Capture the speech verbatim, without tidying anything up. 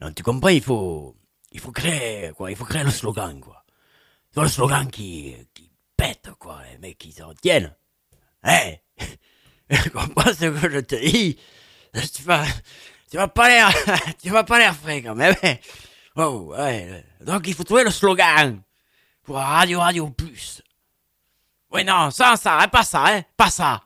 Non, tu comprends, il faut, il faut créer, quoi, il faut créer le slogan, quoi. Tu vois, le slogan qui, qui pète, quoi, les mecs qui s'en tiennent. Hein? Tu comprends ce que je te dis? Tu vas, tu vas pas l'air, tu vas pas l'air frais, quand même. Oh, ouais. Donc, il faut trouver le slogan pour Radio Radio Plus. Oui, non, ça, ça, hein, pas ça, hein, pas ça.